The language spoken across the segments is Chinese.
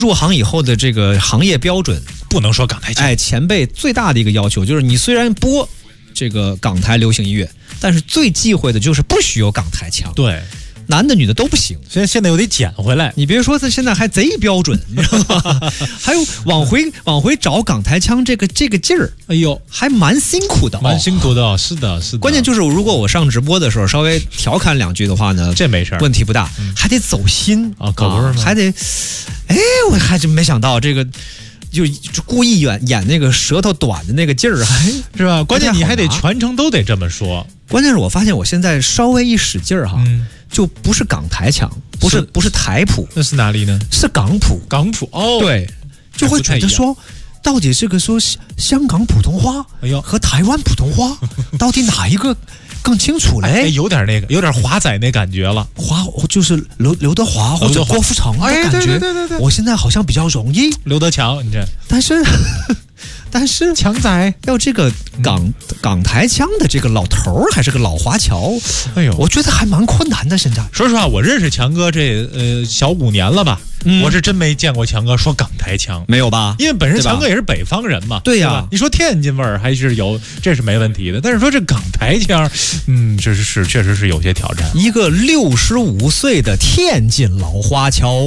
入行以后的这个行业标准， 不能说港台腔。 前辈最大的一个要求就是你虽然播这个港台流行音乐，但是最忌讳的就是不许有港台腔。 对， 男的女的都不行。 现在又得捡回来。 你别说，他现在还贼标准，你知道吗？还有往回找港台腔这个劲儿， 哎呦， 还蛮辛苦的， 蛮辛苦的哦。是的，是的。 关键就是如果我上直播的时候稍微调侃两句的话呢， 这没事， 问题不大，还得走心啊，可不是吗？ 还得，我还真没想到这个。就故意演那个舌头短的那个劲儿， 是吧？关键你还得全程都得这么说。 关键是我发现我现在稍微一使劲儿哈，就不是港台腔，不是台普， 那是哪里呢？ 是港普。 港普哦， 对，就会觉得说，到底这个说香港普通话和台湾普通话，到底哪一个更清楚嘞？ 有点有点华仔那感觉了， 就是刘德华或者郭富城的感觉。对，我现在好像比较容易刘德强，你这， 但是强仔要这个港台腔的这个老头儿还是个老华侨，哎呦，我觉得还蛮困难的。现在说实话，我认识强哥这小5年了吧，我是真没见过强哥说港台腔， 没有吧？ 因为本身强哥也是北方人嘛， 对呀。 你说天津味儿还是有，这是没问题的。但是说这港台腔，确实是有些挑战。 一个65岁的天津老华侨，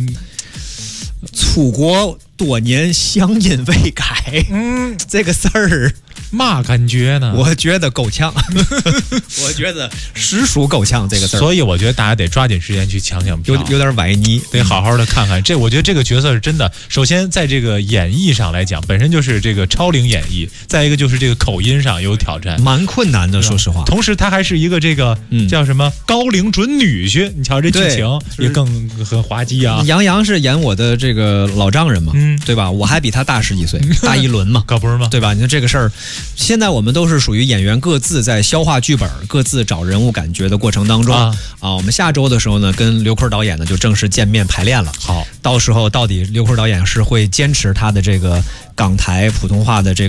出国多年，乡音未改，这个事儿嘛感觉呢？ 我觉得够呛，我觉得实属够呛这个事儿。 所以我觉得大家得抓紧时间去抢票， 有点崴泥， 得好好的看看。我觉得这个角色是真的。首先在这个演绎上来讲，本身就是这个超龄演绎；再一个就是这个口音上有挑战， 蛮困难的，说实话。 同时他还是一个这个叫什么高龄准女婿，你瞧这剧情也很滑稽啊。 杨洋是演我的这个老丈人嘛，对吧？我还比他大10几岁，大一轮嘛， 可不是吗？ 对吧？你说这个事儿。现在我们都是属于演员各自在消化剧本、各自找人物感觉的过程当中我们下周的时候呢，跟刘坤导演呢就正式见面排练了。 好， 到时候到底刘坤导演是会坚持他的这个港台普通话的这个